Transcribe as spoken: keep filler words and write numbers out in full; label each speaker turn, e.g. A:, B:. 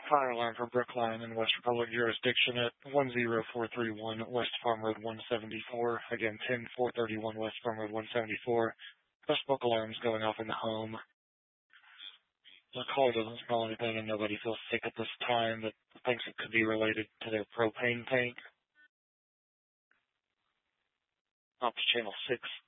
A: Fire alarm for Brookline in West Republic jurisdiction at one zero four three one West Farm Road one seventy-four. Again, ten four thirty-one West Farm Road one seventy-four. First smoke alarms going off in the home. The call doesn't smell anything and nobody feels sick at this time, but thinks it could be related to their propane tank. Ops Channel six.